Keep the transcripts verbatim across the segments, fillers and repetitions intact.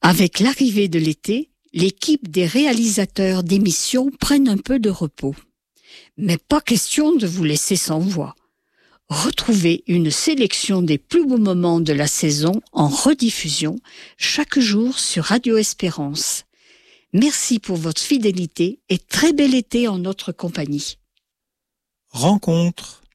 Avec l'arrivée de l'été, l'équipe des réalisateurs d'émissions prennent un peu de repos. Mais pas question de vous laisser sans voix. Retrouvez une sélection des plus beaux moments de la saison en rediffusion chaque jour sur Radio Espérance. Merci pour votre fidélité et très bel été en notre compagnie. Rencontre.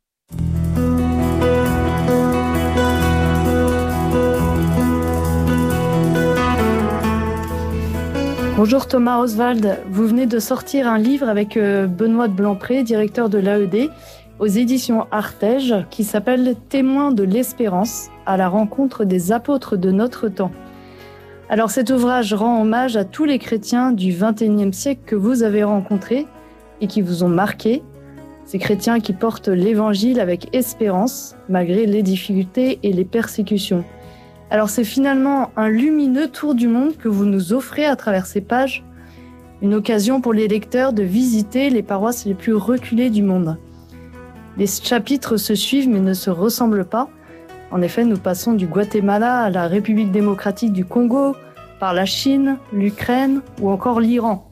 Bonjour Thomas Oswald, vous venez de sortir un livre avec Benoît de Blancpré, directeur de l'A E D, aux éditions Artege, qui s'appelle « Témoins de l'espérance, à la rencontre des apôtres de notre temps ». Alors cet ouvrage rend hommage à tous les chrétiens du vingt et unième siècle que vous avez rencontrés et qui vous ont marqué, ces chrétiens qui portent l'évangile avec espérance, malgré les difficultés et les persécutions. Alors c'est finalement un lumineux tour du monde que vous nous offrez à travers ces pages, une occasion pour les lecteurs de visiter les paroisses les plus reculées du monde. Les chapitres se suivent mais ne se ressemblent pas. En effet, nous passons du Guatemala à la République démocratique du Congo, par la Chine, l'Ukraine ou encore l'Iran.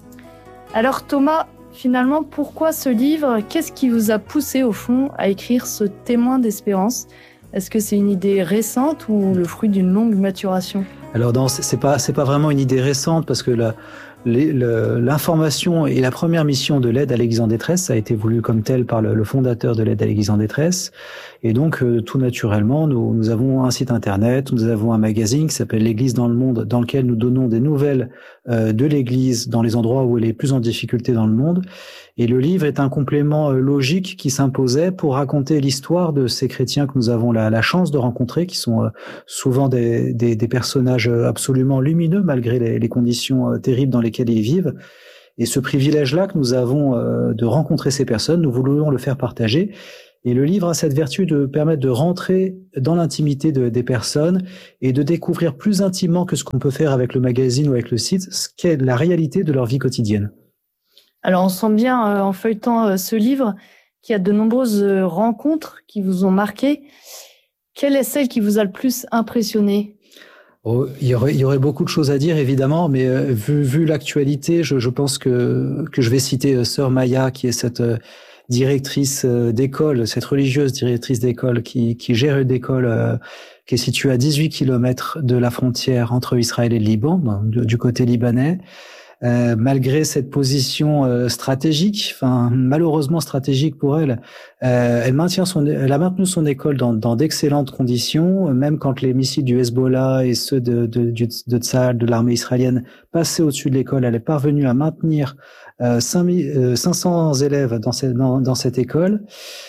Alors Thomas, finalement, pourquoi ce livre ? Qu'est-ce qui vous a poussé au fond à écrire ce témoin d'espérance ? Est-ce que c'est une idée récente ou le fruit d'une longue maturation ? Alors non, c'est pas c'est pas vraiment une idée récente parce que la, les, le, l'information et la première mission de l'aide à l'Église en détresse, ça a été voulu comme tel par le, le fondateur de l'aide à l'Église en détresse. Et donc, euh, tout naturellement, nous, nous avons un site internet, nous avons un magazine qui s'appelle l'Église dans le monde, dans lequel nous donnons des nouvelles euh, de l'Église dans les endroits où elle est plus en difficulté dans le monde. Et le livre est un complément euh, logique qui s'imposait pour raconter l'histoire de ces chrétiens que nous avons la, la chance de rencontrer, qui sont euh, souvent des, des, des personnages absolument lumineux malgré les, les conditions euh, terribles dans lesquelles ils vivent. Et ce privilège-là que nous avons euh, de rencontrer ces personnes, nous voulions le faire partager. Et le livre a cette vertu de permettre de rentrer dans l'intimité de, des personnes et de découvrir plus intimement que ce qu'on peut faire avec le magazine ou avec le site, ce qu'est la réalité de leur vie quotidienne. Alors on sent bien euh, en feuilletant euh, ce livre qu'il y a de nombreuses euh, rencontres qui vous ont marqué. Quelle est celle qui vous a le plus impressionné ? Oh, il y aurait, il y aurait beaucoup de choses à dire, évidemment, mais euh, vu, vu l'actualité, je, je pense que, que je vais citer euh, Sœur Maya, qui est cette euh, directrice euh, d'école, cette religieuse directrice d'école qui, qui gère une école euh, qui est située à dix-huit kilomètres de la frontière entre Israël et le Liban, du, du côté libanais. Euh, malgré cette position euh, stratégique, enfin malheureusement stratégique pour elle, euh, elle maintient son, elle a maintenu son école dans, dans d'excellentes conditions, même quand les missiles du Hezbollah et ceux de de de, de Tsahal, de l'armée israélienne passaient au-dessus de l'école, elle est parvenue à maintenir euh, cinq cents élèves dans cette dans, dans cette école.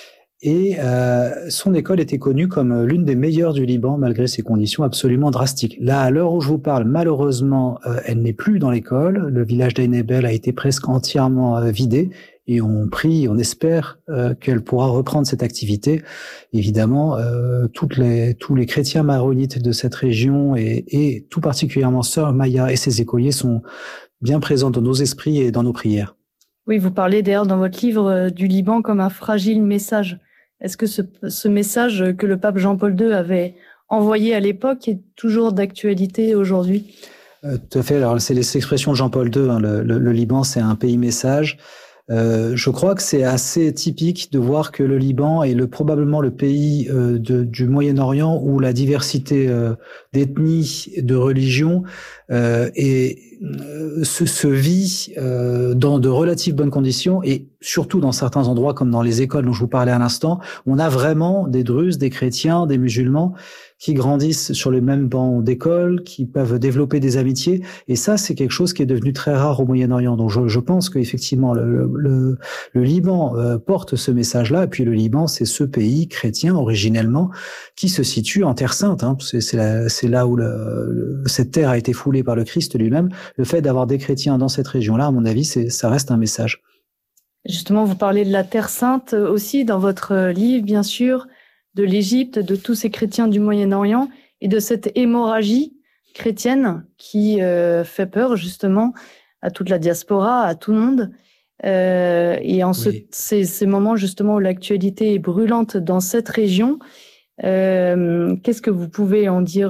Et euh, son école était connue comme l'une des meilleures du Liban, malgré ses conditions absolument drastiques. Là, à l'heure où je vous parle, malheureusement, euh, elle n'est plus dans l'école. Le village d'Ain El-Bel a été presque entièrement euh, vidé. Et on prie, on espère euh, qu'elle pourra reprendre cette activité. Évidemment, euh, toutes les, tous les chrétiens maronites de cette région et, et tout particulièrement Sœur Maya et ses écoliers sont bien présents dans nos esprits et dans nos prières. Oui, vous parlez d'ailleurs dans votre livre euh, du Liban comme un fragile message. Est-ce que ce, ce message que le pape Jean-Paul deux avait envoyé à l'époque est toujours d'actualité aujourd'hui ? euh, Tout à fait. Alors, c'est l'expression de Jean-Paul deux. Hein, le, le, le Liban, c'est un pays message. Euh, je crois que c'est assez typique de voir que le Liban est le, probablement le pays euh, de, du Moyen-Orient où la diversité euh, d'ethnies, de religions euh, et, euh, se, se vit euh, dans de relatives bonnes conditions et surtout dans certains endroits comme dans les écoles dont je vous parlais à l'instant, on a vraiment des Druzes, des chrétiens, des musulmans qui grandissent sur le même banc d'école, qui peuvent développer des amitiés. Et ça, c'est quelque chose qui est devenu très rare au Moyen-Orient. Donc, je, je pense qu'effectivement, le, le, le Liban euh, porte ce message-là. Et puis, le Liban, c'est ce pays chrétien, originellement, qui se situe en Terre Sainte. Hein. C'est, c'est, la, c'est là où le, le, cette terre a été foulée par le Christ lui-même. Le fait d'avoir des chrétiens dans cette région-là, à mon avis, c'est, ça reste un message. Justement, vous parlez de la Terre Sainte aussi dans votre livre, bien sûr, de l'Égypte, de tous ces chrétiens du Moyen-Orient et de cette hémorragie chrétienne qui euh, fait peur justement à toute la diaspora, à tout le monde. Euh, et en ce, oui. ces, ces moments justement où l'actualité est brûlante dans cette région, euh, qu'est-ce que vous pouvez en dire justement ?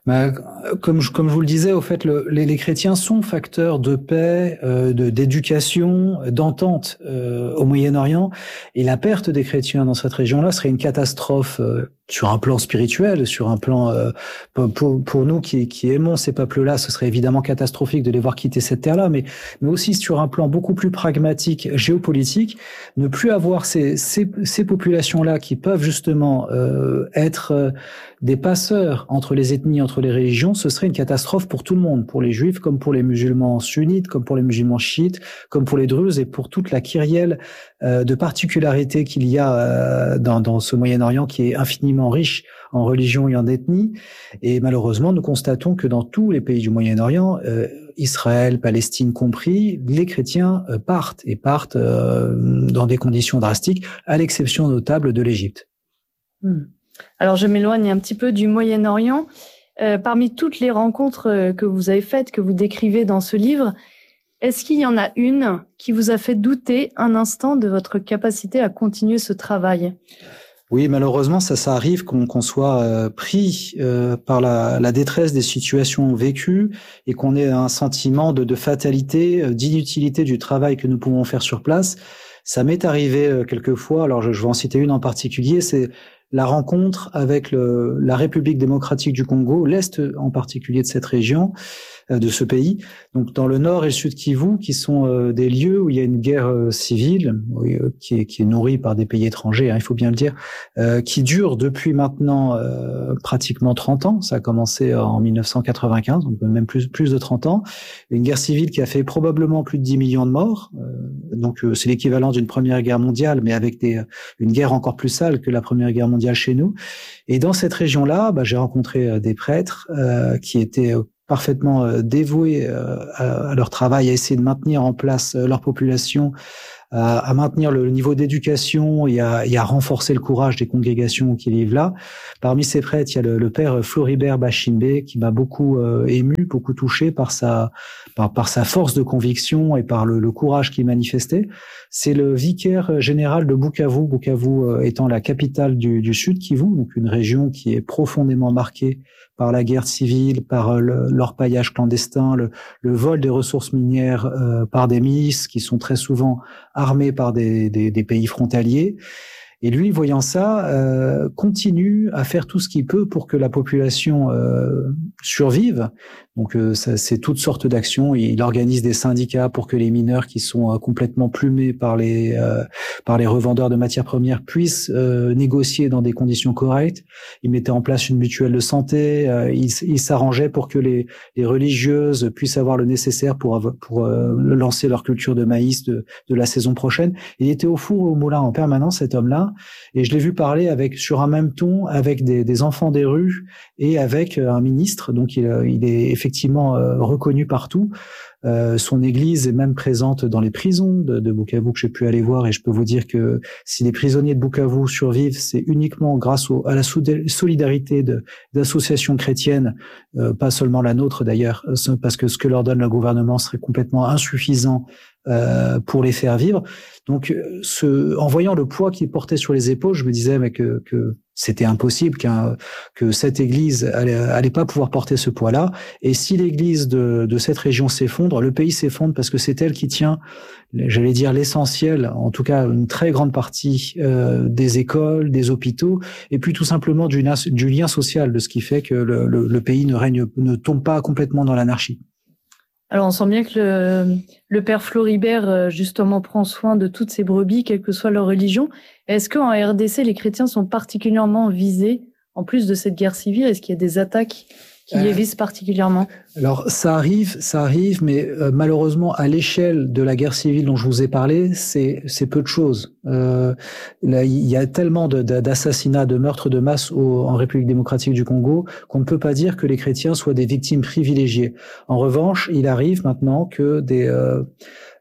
Bah, comme je, comme je vous le disais, au fait, le, les, les chrétiens sont facteurs de paix, euh, de, d'éducation, d'entente euh, au Moyen-Orient, et la perte des chrétiens dans cette région-là serait une catastrophe euh, sur un plan spirituel, sur un plan euh, pour, pour nous qui, qui aimons ces peuples-là, ce serait évidemment catastrophique de les voir quitter cette terre-là, mais, mais aussi sur un plan beaucoup plus pragmatique, géopolitique, ne plus avoir ces, ces, ces populations-là qui peuvent justement euh, être euh, des passeurs entre les ethnies, entre les religions, ce serait une catastrophe pour tout le monde, pour les juifs comme pour les musulmans sunnites, comme pour les musulmans chiites, comme pour les druzes et pour toute la kyrielle euh, de particularités qu'il y a euh, dans, dans ce Moyen-Orient qui est infiniment riche en religion et en ethnie. Et malheureusement, nous constatons que dans tous les pays du Moyen-Orient, euh, Israël, Palestine compris, les chrétiens euh, partent et partent euh, dans des conditions drastiques, à l'exception notable de l'Égypte. Hmm. Alors, je m'éloigne un petit peu du Moyen-Orient. Euh, parmi toutes les rencontres que vous avez faites, que vous décrivez dans ce livre, est-ce qu'il y en a une qui vous a fait douter un instant de votre capacité à continuer ce travail ? Oui, malheureusement, ça, ça arrive qu'on, qu'on soit euh, pris euh, par la, la détresse des situations vécues et qu'on ait un sentiment de, de fatalité, d'inutilité du travail que nous pouvons faire sur place. Ça m'est arrivé euh, quelquefois, alors je, je vais en citer une en particulier, c'est la rencontre avec le, la République démocratique du Congo, l'Est en particulier de cette région, euh, de ce pays, donc dans le nord et le sud Kivu, qui sont euh, des lieux où il y a une guerre euh, civile, euh, qui, est, qui est nourrie par des pays étrangers, hein, il faut bien le dire, euh, qui dure depuis maintenant euh, pratiquement trente ans, ça a commencé en mille neuf cent quatre-vingt-quinze, donc même plus, plus de trente ans, une guerre civile qui a fait probablement plus de dix millions de morts, euh, donc euh, c'est l'équivalent d'une première guerre mondiale, mais avec des, une guerre encore plus sale que la première guerre mondiale chez nous. Et dans cette région-là, bah, j'ai rencontré des prêtres euh, qui étaient parfaitement euh, dévoués euh, à, à leur travail, à essayer de maintenir en place euh, leur population, à, à maintenir le, le niveau d'éducation et à, et à renforcer le courage des congrégations qui vivent là. Parmi ces prêtres, il y a le, le père Floribert Bashimbe qui m'a beaucoup euh, ému, beaucoup touché par sa par, par sa force de conviction et par le, le courage qu'il manifestait. C'est le vicaire général de Bukavu, Bukavu euh, étant la capitale du, du Sud Kivu, donc une région qui est profondément marquée par la guerre civile, par le, l'orpaillage clandestin, le, le vol des ressources minières euh, par des milices qui sont très souvent armées par des, des, des pays frontaliers. Et lui, voyant ça, euh, continue à faire tout ce qu'il peut pour que la population euh, survive. Donc, euh, ça, c'est toutes sortes d'actions. Il organise des syndicats pour que les mineurs qui sont euh, complètement plumés par les euh, par les revendeurs de matières premières puissent euh, négocier dans des conditions correctes. Il mettait en place une mutuelle de santé. Euh, il, il s'arrangeait pour que les, les religieuses puissent avoir le nécessaire pour pour euh, lancer leur culture de maïs de, de la saison prochaine. Il était au four et au moulin en permanence, cet homme-là. Et je l'ai vu parler avec sur un même ton avec des, des enfants des rues et avec un ministre. Donc il, il est effectivement euh, reconnu partout. Euh, son église est même présente dans les prisons de, de Bukavu que j'ai pu aller voir, et je peux vous dire que si les prisonniers de Bukavu survivent, c'est uniquement grâce au, à la solidarité de, d'associations chrétiennes, euh, pas seulement la nôtre d'ailleurs, parce que ce que leur donne le gouvernement serait complètement insuffisant euh, pour les faire vivre. Donc, ce, en voyant le poids qu'il portait sur les épaules, je me disais mais que, que c'était impossible qu'un, que cette église allait, allait pas pouvoir porter ce poids-là. Et si l'église de, de cette région s'effondre, le pays s'effondre parce que c'est elle qui tient, j'allais dire l'essentiel, en tout cas une très grande partie euh, des écoles, des hôpitaux, et puis tout simplement du, du lien social, de ce qui fait que le, le, le pays ne règne, ne tombe pas complètement dans l'anarchie. Alors, on sent bien que le, le père Floribert, justement, prend soin de toutes ces brebis, quelle que soit leur religion. Est-ce qu'en R D C, les chrétiens sont particulièrement visés, en plus de cette guerre civile? Est-ce qu'il y a des attaques qui euh, les visent particulièrement? Alors, ça arrive, ça arrive, mais euh, malheureusement, à l'échelle de la guerre civile dont je vous ai parlé, c'est, c'est peu de choses. Euh, là, il y a tellement de, de, d'assassinats, de meurtres de masse au, en République démocratique du Congo qu'on ne peut pas dire que les chrétiens soient des victimes privilégiées. En revanche, il arrive maintenant que des... Euh,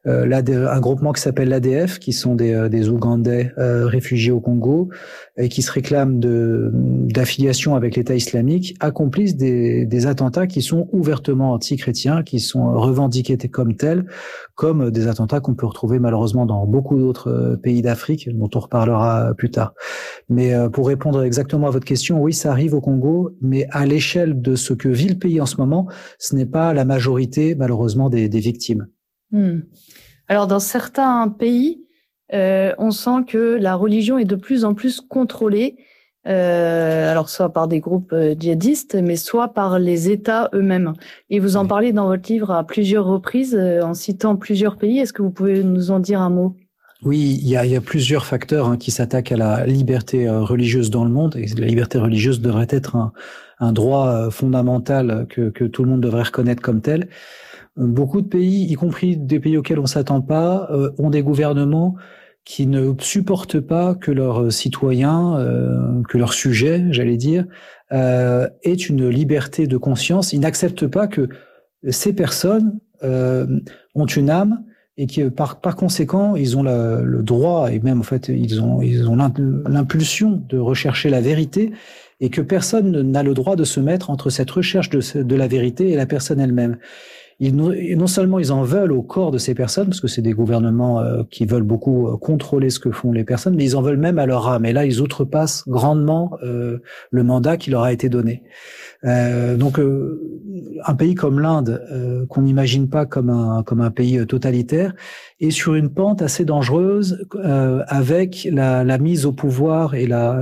euh, un groupement qui s'appelle l'A D F, qui sont des, des Ougandais euh, réfugiés au Congo et qui se réclament de, d'affiliation avec l'État islamique, accomplissent des, des attentats qui sont ouvertement anti-chrétiens, qui sont revendiqués comme tels, comme des attentats qu'on peut retrouver malheureusement dans beaucoup d'autres pays d'Afrique, dont on reparlera plus tard. Mais euh, pour répondre exactement à votre question, oui, ça arrive au Congo, mais à l'échelle de ce que vit le pays en ce moment, ce n'est pas la majorité, malheureusement, des, des victimes. Hmm. Alors, dans certains pays, euh, on sent que la religion est de plus en plus contrôlée, euh, alors soit par des groupes djihadistes, mais soit par les États eux-mêmes. Et vous en oui. parlez dans votre livre à plusieurs reprises, euh, en citant plusieurs pays. Est-ce que vous pouvez nous en dire un mot ? Oui, il y a, il y a plusieurs facteurs hein, qui s'attaquent à la liberté euh, religieuse dans le monde. Et la liberté religieuse devrait être un, un droit euh, fondamental que, que tout le monde devrait reconnaître comme tel. Beaucoup de pays, y compris des pays auxquels on s'attend pas, euh, ont des gouvernements qui ne supportent pas que leurs citoyens, euh, que leurs sujets, j'allais dire, euh, aient une liberté de conscience. Ils n'acceptent pas que ces personnes euh, ont une âme et qui, par, par conséquent, ils ont la, le droit et même en fait, ils ont, ils ont l'impulsion de rechercher la vérité et que personne n'a le droit de se mettre entre cette recherche de, de la vérité et la personne elle-même. Ils, non seulement ils en veulent au corps de ces personnes, parce que c'est des gouvernements euh, qui veulent beaucoup euh, contrôler ce que font les personnes, mais ils en veulent même à leur âme. Et là, ils outrepassent grandement euh, le mandat qui leur a été donné. Euh, donc, euh, un pays comme l'Inde, euh, qu'on n'imagine pas comme un comme un pays totalitaire, est sur une pente assez dangereuse euh, avec la, la mise au pouvoir et la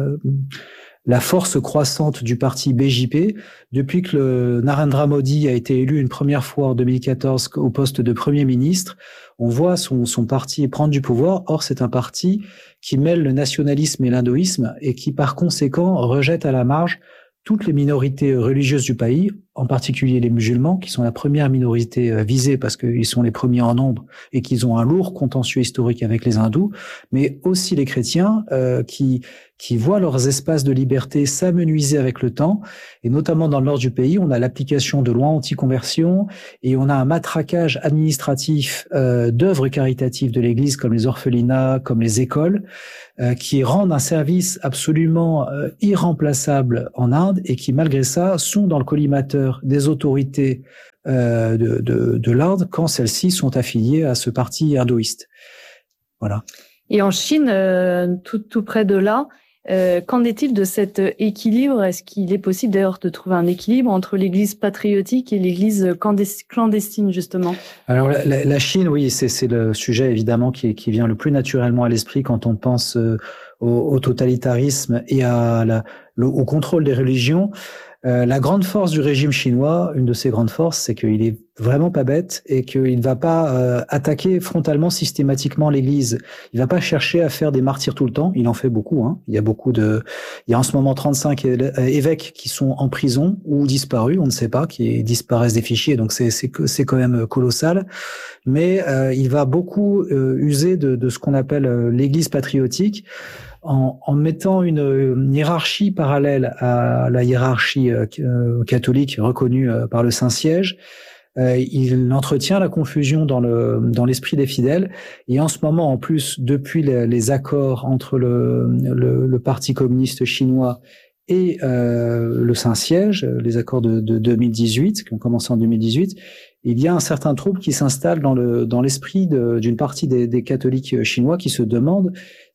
la force croissante du parti B J P. Depuis que le Narendra Modi a été élu une première fois en deux mille quatorze au poste de Premier ministre, on voit son, son parti prendre du pouvoir. Or, c'est un parti qui mêle le nationalisme et l'hindouisme et qui, par conséquent, rejette à la marge toutes les minorités religieuses du pays, en particulier les musulmans, qui sont la première minorité visée parce qu'ils sont les premiers en nombre et qu'ils ont un lourd contentieux historique avec les hindous, mais aussi les chrétiens euh, qui qui voient leurs espaces de liberté s'amenuiser avec le temps. Et notamment dans le nord du pays, on a l'application de lois anti-conversion et on a un matraquage administratif euh, d'œuvres caritatives de l'Église comme les orphelinats, comme les écoles, euh, qui rendent un service absolument euh, irremplaçable en Inde et qui, malgré ça, sont dans le collimateur des autorités euh, de, de, de l'Inde quand celles-ci sont affiliées à ce parti hindouiste. Voilà. Et en Chine, euh, tout, tout près de là, euh, qu'en est-il de cet équilibre ? Est-ce qu'il est possible d'ailleurs de trouver un équilibre entre l'Église patriotique et l'Église clandestine, justement ? Alors la, la, la Chine, oui, c'est, c'est le sujet évidemment qui, qui vient le plus naturellement à l'esprit quand on pense euh, au, au totalitarisme et à la, le, au contrôle des religions. Euh, la grande force du régime chinois, une de ses grandes forces, c'est qu'il est vraiment pas bête et qu'il ne va pas euh, attaquer frontalement systématiquement l'Église. Il va pas chercher à faire des martyrs tout le temps. Il en fait beaucoup. Hein. Il y a beaucoup de, il y a en ce moment trente-cinq évêques qui sont en prison ou disparus, on ne sait pas, qui disparaissent des fichiers. Donc c'est c'est c'est quand même colossal. Mais euh, il va beaucoup euh, user de, de ce qu'on appelle euh, l'Église patriotique. En, en mettant une, une hiérarchie parallèle à la hiérarchie euh, catholique reconnue euh, par le Saint-Siège, euh, il entretient la confusion dans le dans l'esprit des fidèles. Et en ce moment, en plus, depuis les, les accords entre le, le, le Parti communiste chinois et euh, le Saint-Siège, les accords de, de deux mille dix-huit, qui ont commencé en deux mille dix-huit, il y a un certain trouble qui s'installe dans le dans l'esprit de, d'une partie des, des catholiques chinois qui se demandent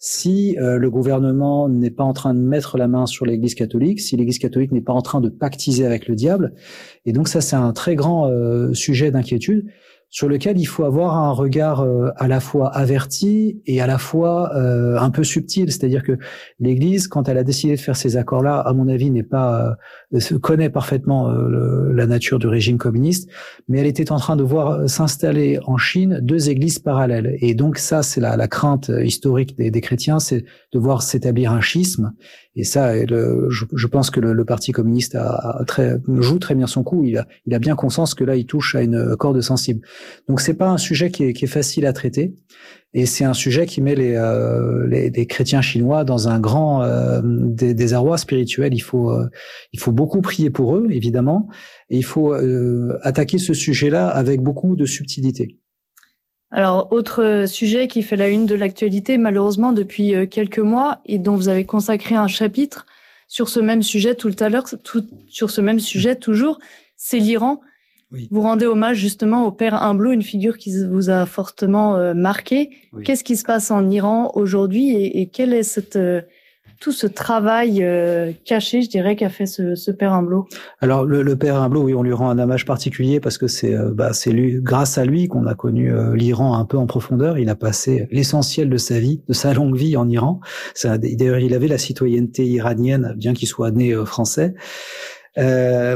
si euh, le gouvernement n'est pas en train de mettre la main sur l'Église catholique, si l'Église catholique n'est pas en train de pactiser avec le diable. Et donc ça, c'est un très grand euh, sujet d'inquiétude sur lequel il faut avoir un regard euh, à la fois averti et à la fois euh, un peu subtil. C'est-à-dire que l'Église, quand elle a décidé de faire ces accords-là, à mon avis, n'est pas euh, connaît parfaitement euh, le, la nature du régime communiste, mais elle était en train de voir s'installer en Chine deux églises parallèles. Et donc ça, c'est la, la crainte historique des, des chrétiens, c'est de voir s'établir un schisme. Et ça, le, je, je pense que le, le Parti communiste a, a très, joue très bien son coup. Il a, il a bien conscience que là, il touche à une corde sensible. Donc, c'est pas un sujet qui est, qui est facile à traiter. Et c'est un sujet qui met les, euh, les, les chrétiens chinois dans un grand euh, désarroi spirituel. Il faut, euh, il faut beaucoup prier pour eux, évidemment. Et il faut euh, attaquer ce sujet-là avec beaucoup de subtilité. Alors, autre sujet qui fait la une de l'actualité, malheureusement, depuis quelques mois, et dont vous avez consacré un chapitre sur ce même sujet tout à l'heure, tout, sur ce même sujet toujours, c'est l'Iran. Oui. Vous rendez hommage justement au père Imblo, une figure qui vous a fortement euh, marqué. Oui. Qu'est-ce qui se passe en Iran aujourd'hui et, et quel est cette, euh, tout ce travail euh, caché, je dirais, qu'a fait ce, ce père Imblo? Alors le, le père Imblo, oui, on lui rend un hommage particulier parce que c'est, euh, bah, c'est lui, grâce à lui qu'on a connu euh, l'Iran un peu en profondeur. Il a passé l'essentiel de sa vie, de sa longue vie en Iran. Ça, d'ailleurs, il avait la citoyenneté iranienne, bien qu'il soit né euh, français. Euh,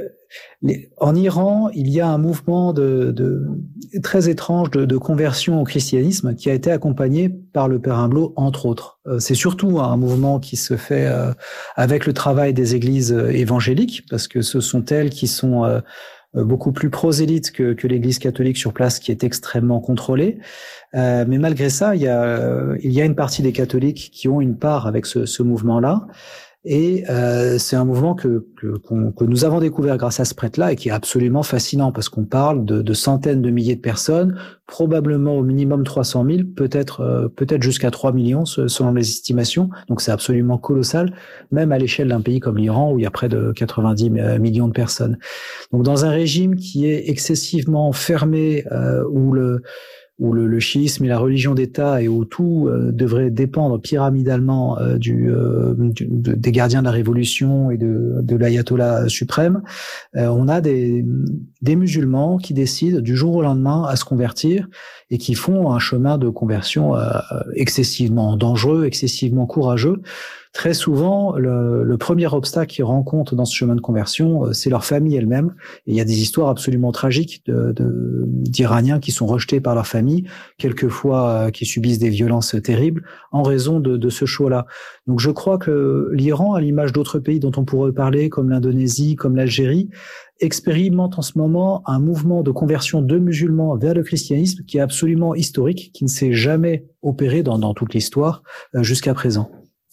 En Iran, il y a un mouvement de, de très étrange de, de conversion au christianisme qui a été accompagné par le père Imblo, entre autres. C'est surtout un mouvement qui se fait avec le travail des églises évangéliques, parce que ce sont elles qui sont beaucoup plus prosélytes que, que l'Église catholique sur place, qui est extrêmement contrôlée. Euh, mais malgré ça, il y a, il y a une partie des catholiques qui ont une part avec ce, ce mouvement-là. Et euh, c'est un mouvement que, que, que nous avons découvert grâce à ce prêtre-là et qui est absolument fascinant parce qu'on parle de, de centaines de milliers de personnes, probablement au minimum trois cent mille, peut-être euh, peut-être jusqu'à trois millions selon les estimations. Donc c'est absolument colossal, même à l'échelle d'un pays comme l'Iran où il y a près de quatre-vingt-dix millions de personnes. Donc dans un régime qui est excessivement fermé, euh, où le où le, le chiisme et la religion d'État et où tout euh, devrait dépendre pyramidalement euh, du, euh, du, de, des gardiens de la révolution et de, de l'ayatollah suprême, euh, on a des, des musulmans qui décident du jour au lendemain à se convertir et qui font un chemin de conversion euh, excessivement dangereux, excessivement courageux. Très souvent, le, le premier obstacle qu'ils rencontrent dans ce chemin de conversion, c'est leur famille elle-même. Et il y a des histoires absolument tragiques de, de, d'Iraniens qui sont rejetés par leur famille, quelquefois euh, qui subissent des violences terribles en raison de, de ce choix-là. Donc je crois que l'Iran, à l'image d'autres pays dont on pourrait parler, comme l'Indonésie, comme l'Algérie, expérimente en ce moment un mouvement de conversion de musulmans vers le christianisme qui est absolument historique, qui ne s'est jamais opéré dans, dans toute l'histoire euh, jusqu'à présent.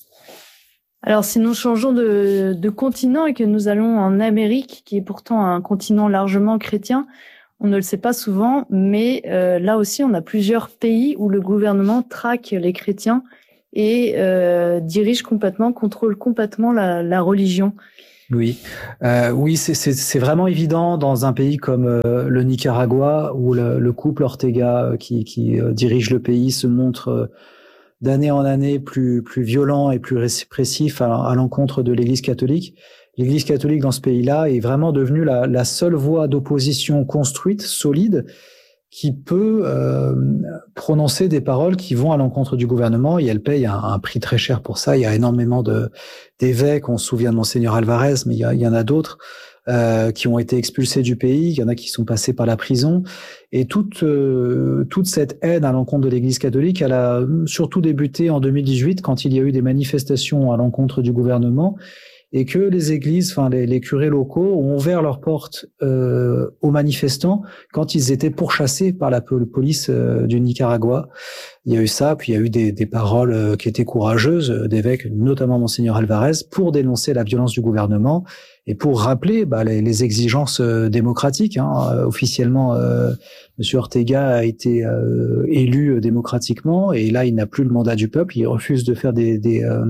Alors, si nous changeons de, de continent et que nous allons en Amérique, qui est pourtant un continent largement chrétien, on ne le sait pas souvent, mais euh, là aussi, on a plusieurs pays où le gouvernement traque les chrétiens et euh, dirige complètement, contrôle complètement la, la religion. Oui, euh, oui, c'est, c'est, c'est vraiment évident dans un pays comme euh, le Nicaragua, où le, le couple Ortega qui, qui euh, dirige le pays se montre euh, d'année en année plus plus violent et plus répressif à, à l'encontre de l'Église catholique. L'Église catholique dans ce pays-là est vraiment devenue la, la seule voie d'opposition construite, solide, qui peut euh, prononcer des paroles qui vont à l'encontre du gouvernement, et elle paye un, un prix très cher pour ça. Il y a énormément de d'évêques, on se souvient de Monseigneur Alvarez, mais il y, a, il y en a d'autres euh, qui ont été expulsés du pays, il y en a qui sont passés par la prison, et toute euh, toute cette haine à l'encontre de l'Église catholique, elle a surtout débuté en deux mille dix-huit quand il y a eu des manifestations à l'encontre du gouvernement, et que les églises, enfin les, les curés locaux ont ouvert leurs portes euh, aux manifestants quand ils étaient pourchassés par la police euh, du Nicaragua. Il y a eu ça, puis il y a eu des, des paroles euh, qui étaient courageuses d'évêques, notamment Monseigneur Alvarez, pour dénoncer la violence du gouvernement et pour rappeler bah, les, les exigences euh, démocratiques. Hein. Euh, officiellement, euh, Monsieur Ortega a été euh, élu euh, démocratiquement, et là il n'a plus le mandat du peuple. Il refuse de faire des, des euh,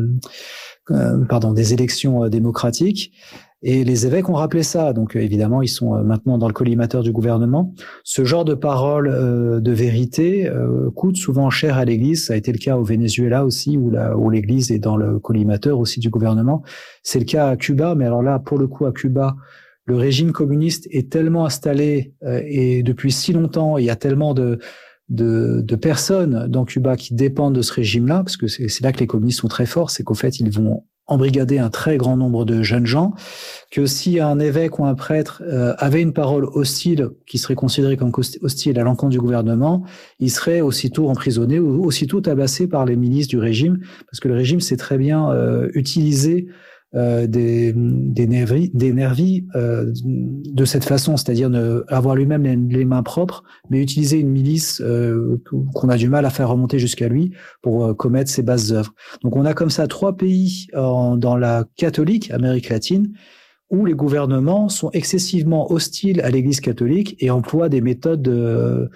Euh, pardon, des élections euh, démocratiques, et les évêques ont rappelé ça. Donc euh, évidemment, ils sont euh, maintenant dans le collimateur du gouvernement. Ce genre de paroles euh, de vérité euh, coûte souvent cher à l'Église. Ça a été le cas au Venezuela aussi, où, la, où l'Église est dans le collimateur aussi du gouvernement. C'est le cas à Cuba, mais alors là, pour le coup, à Cuba, le régime communiste est tellement installé euh, et depuis si longtemps, il y a tellement de De, de personnes dans Cuba qui dépendent de ce régime-là, parce que c'est, c'est là que les communistes sont très forts, c'est qu'au fait, ils vont embrigader un très grand nombre de jeunes gens, que si un évêque ou un prêtre euh, avait une parole hostile, qui serait considérée comme hostile à l'encontre du gouvernement, il serait aussitôt emprisonné ou aussitôt tabassé par les milices du régime, parce que le régime sait très bien euh, utiliser Euh, des, des nervis, des nervis euh, de cette façon, c'est-à-dire ne, avoir lui-même les, les mains propres, mais utiliser une milice euh, qu'on a du mal à faire remonter jusqu'à lui pour euh, commettre ses basses œuvres. Donc on a comme ça trois pays en, dans la catholique, Amérique latine, où les gouvernements sont excessivement hostiles à l'Église catholique et emploient des méthodes euh,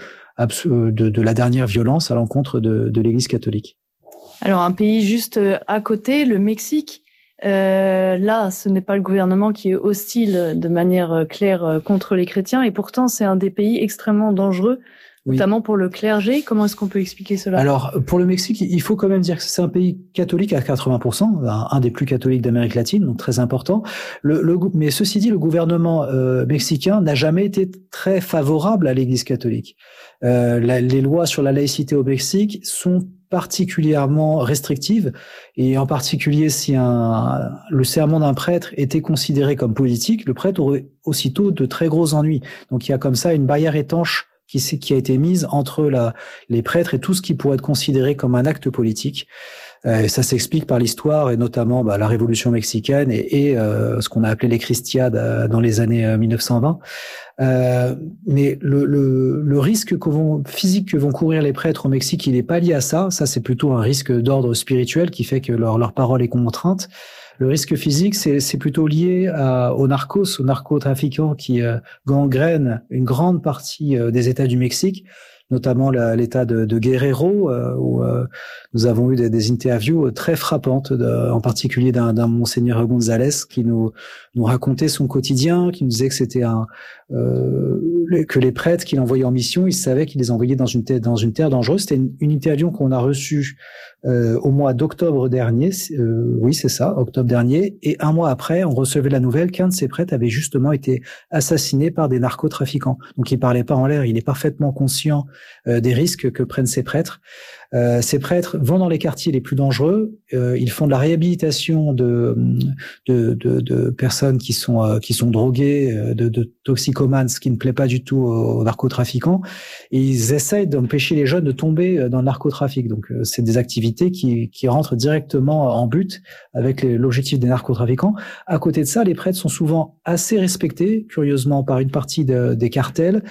de, de la dernière violence à l'encontre de, de l'Église catholique. Alors, un pays juste à côté, le Mexique, euh, là, ce n'est pas le gouvernement qui est hostile de manière claire contre les chrétiens, et pourtant, c'est un des pays extrêmement dangereux, oui. Notamment pour le clergé. Comment est-ce qu'on peut expliquer cela? Alors, pour le Mexique, il faut quand même dire que c'est un pays catholique à quatre-vingts pour cent, un des plus catholiques d'Amérique latine, donc très important. Le, le, mais ceci dit, le gouvernement euh, mexicain n'a jamais été très favorable à l'Église catholique. Euh, la, les lois sur la laïcité au Mexique sont particulièrement restrictive, et en particulier si un, le serment d'un prêtre était considéré comme politique, le prêtre aurait aussitôt de très gros ennuis. Donc il y a comme ça une barrière étanche qui, qui a été mise entre la, les prêtres et tout ce qui pourrait être considéré comme un acte politique. Euh, et ça s'explique par l'histoire, et notamment bah, la Révolution mexicaine et, et euh, ce qu'on a appelé les Christiades dans les années mille neuf cent vingt. Euh, mais le, le, le risque que vont, physique que vont courir les prêtres au Mexique, il n'est pas lié à ça. Ça, c'est plutôt un risque d'ordre spirituel qui fait que leur, leur parole est contrainte. Le risque physique, c'est, c'est plutôt lié à, aux narcos, aux narcotrafiquants qui euh, gangrènent une grande partie euh, des États du Mexique, notamment la, l'État de, de Guerrero, euh, où euh, nous avons eu des, des interviews très frappantes, de, en particulier d'un, d'un Monseigneur González qui nous, nous racontait son quotidien, qui nous disait que c'était un euh, que les prêtres qu'il envoyait en mission, il savait qu'il les envoyait dans une terre, dans une terre dangereuse. C'était une, une interview qu'on a reçue euh, au mois d'octobre dernier. Euh, oui, c'est ça, octobre dernier. Et un mois après, on recevait la nouvelle qu'un de ces prêtres avait justement été assassiné par des narcotrafiquants. Donc, il parlait pas en l'air. Il est parfaitement conscient euh, des risques que prennent ces prêtres. Euh, ces prêtres vont dans les quartiers les plus dangereux. Euh, ils font de la réhabilitation de de, de, de personnes qui sont euh, qui sont droguées, de, de toxicomanes, ce qui ne plaît pas du tout aux narcotrafiquants. Et ils essayent d'empêcher les jeunes de tomber dans le narcotrafic. Donc, euh, c'est des activités qui qui rentrent directement en but avec les, l'objectif des narcotrafiquants. À côté de ça, les prêtres sont souvent assez respectés, curieusement, par une partie de, des cartels.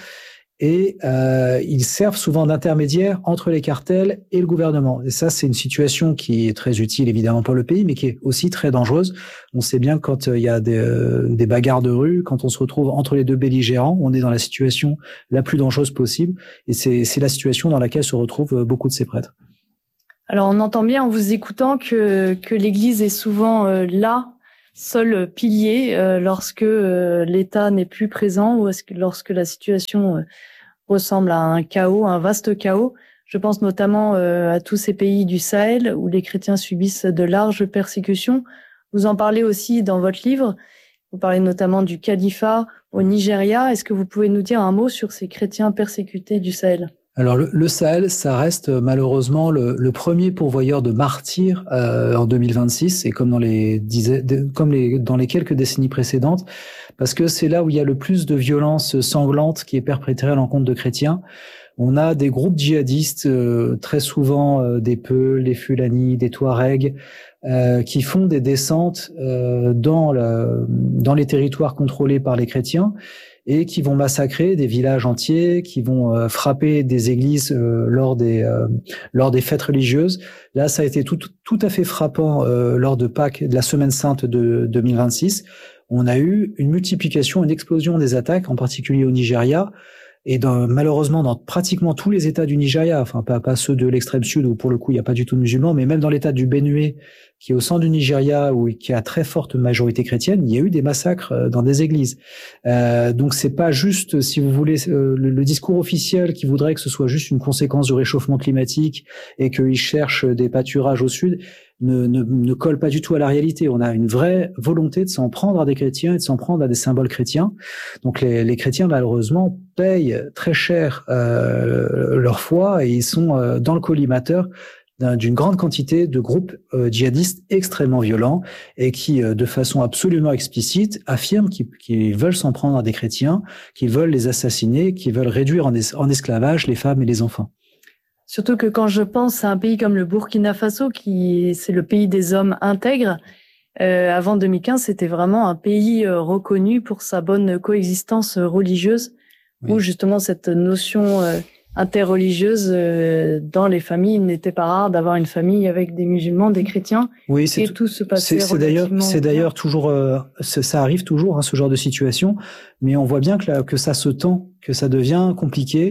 Et euh, ils servent souvent d'intermédiaires entre les cartels et le gouvernement. Et ça, c'est une situation qui est très utile, évidemment, pour le pays, mais qui est aussi très dangereuse. On sait bien que quand il y a des, euh, des bagarres de rue, quand on se retrouve entre les deux belligérants, on est dans la situation la plus dangereuse possible. Et c'est, c'est la situation dans laquelle se retrouvent beaucoup de ces prêtres. Alors, on entend bien en vous écoutant que, que l'Église est souvent euh, là, seul pilier, euh, lorsque euh, l'État n'est plus présent ou est-ce que, lorsque la situation euh, ressemble à un chaos, un vaste chaos. Je pense notamment euh, à tous ces pays du Sahel où les chrétiens subissent de larges persécutions. Vous en parlez aussi dans votre livre. Vous parlez notamment du califat au Nigeria. Est-ce que vous pouvez nous dire un mot sur ces chrétiens persécutés du Sahel ? Alors le, le Sahel, ça reste malheureusement le, le premier pourvoyeur de martyrs euh, en deux mille vingt-six, et comme dans les dizaines, comme les dans les quelques décennies précédentes, parce que c'est là où il y a le plus de violence sanglante qui est perpétrée à l'encontre de chrétiens. On a des groupes djihadistes, euh, très souvent euh, des Peuls, des Fulani, des Touaregs, euh, qui font des descentes euh, dans le, dans les territoires contrôlés par les chrétiens, et qui vont massacrer des villages entiers, qui vont euh, frapper des églises euh, lors des euh, lors des fêtes religieuses. Là, ça a été tout tout à fait frappant euh, lors de Pâques, de la Semaine Sainte de deux mille vingt-six. On a eu une multiplication, une explosion des attaques, en particulier au Nigeria, et dans, malheureusement dans pratiquement tous les États du Nigeria, enfin pas pas ceux de l'extrême sud où pour le coup il n'y a pas du tout de musulmans, mais même dans l'État du Benue, qui est au centre du Nigeria, où qui a très forte majorité chrétienne, il y a eu des massacres dans des églises. Euh, donc c'est pas juste, si vous voulez, euh, le, le discours officiel qui voudrait que ce soit juste une conséquence du réchauffement climatique et qu'ils cherchent des pâturages au sud, ne, ne, ne colle pas du tout à la réalité. On a une vraie volonté de s'en prendre à des chrétiens et de s'en prendre à des symboles chrétiens. Donc les, les chrétiens, malheureusement, payent très cher euh, leur foi, et ils sont euh, dans le collimateur d'une grande quantité de groupes euh, djihadistes extrêmement violents, et qui, euh, de façon absolument explicite, affirment qu'ils, qu'ils veulent s'en prendre à des chrétiens, qu'ils veulent les assassiner, qu'ils veulent réduire en, es- en esclavage les femmes et les enfants. Surtout que quand je pense à un pays comme le Burkina Faso, qui c'est le pays des hommes intègres, euh, avant deux mille quinze, c'était vraiment un pays euh, reconnu pour sa bonne coexistence religieuse, oui. Où justement cette notion euh, interreligieuse euh, dans les familles, il n'était pas rare d'avoir une famille avec des musulmans, des chrétiens, oui, c'est et tout, tout se passait c'est, c'est d'ailleurs, c'est d'ailleurs toujours, euh, ça arrive toujours, hein, ce genre de situation, mais on voit bien que, là, que ça se tend, que ça devient compliqué.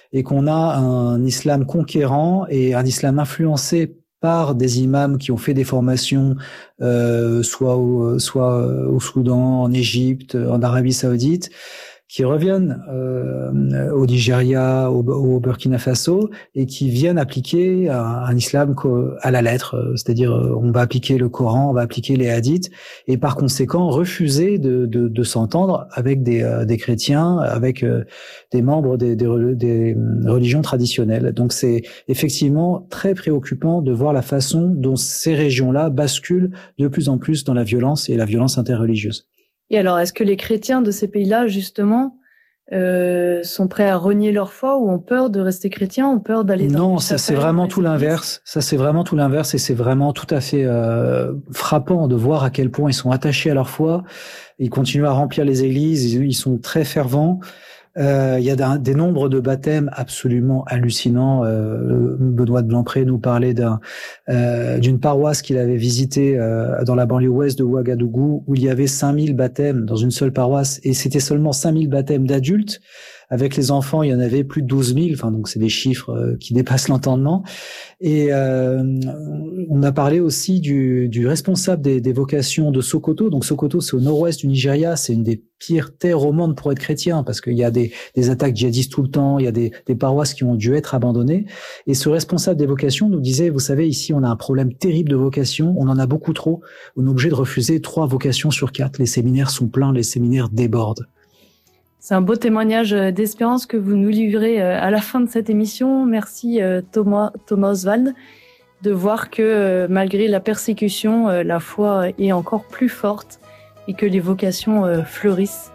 et qu'on a un islam conquérant et un islam influencé par des imams qui ont fait des formations, euh, soit au, soit au Soudan, en Égypte, en Arabie Saoudite, qui reviennent euh, au Nigeria, au, au Burkina Faso, et qui viennent appliquer un, un islam à la lettre, c'est-à-dire on va appliquer le Coran, on va appliquer les hadiths, et par conséquent refuser de, de, de s'entendre avec des, euh, des chrétiens, avec euh, des membres des, des, des religions traditionnelles. Donc c'est effectivement très préoccupant de voir la façon dont ces régions-là basculent de plus en plus dans la violence et la violence interreligieuse. Et alors, est-ce que les chrétiens de ces pays-là, justement, euh, sont prêts à renier leur foi ou ont peur de rester chrétiens, ont peur d'aller dans Non, ça c'est vraiment tout l'inverse. Ça c'est vraiment tout l'inverse et c'est vraiment tout à fait euh, frappant de voir à quel point ils sont attachés à leur foi. Ils continuent à remplir les églises, ils, ils sont très fervents. Euh, il y a des, des nombres de baptêmes absolument hallucinants. Euh, Benoît de Blanpré nous parlait d'un, euh, d'une paroisse qu'il avait visitée euh, dans la banlieue ouest de Ouagadougou, où il y avait cinq mille baptêmes dans une seule paroisse, et c'était seulement cinq mille baptêmes d'adultes. Avec les enfants, il y en avait plus de douze mille. Enfin, donc c'est des chiffres euh, qui dépassent l'entendement. Et euh, on a parlé aussi du, du responsable des, des vocations de Sokoto. Donc Sokoto, c'est au nord-ouest du Nigeria. C'est une des pires terres au monde pour être chrétien, parce qu'il y a des, des attaques djihadistes tout le temps. Il y a des, des paroisses qui ont dû être abandonnées. Et ce responsable des vocations nous disait, vous savez, ici, on a un problème terrible de vocations. On en a beaucoup trop. On est obligé de refuser trois vocations sur quatre. Les séminaires sont pleins, les séminaires débordent. C'est un beau témoignage d'espérance que vous nous livrez à la fin de cette émission. Merci Thomas, Thomas Oswald, de voir que malgré la persécution, la foi est encore plus forte et que les vocations fleurissent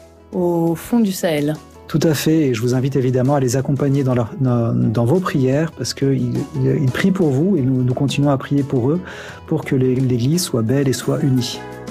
au fond du Sahel. Tout à fait, et je vous invite évidemment à les accompagner dans, leur, dans, dans vos prières, parce qu'ils ils, ils prient pour vous et nous, nous continuons à prier pour eux, pour que l'Église soit belle et soit unie.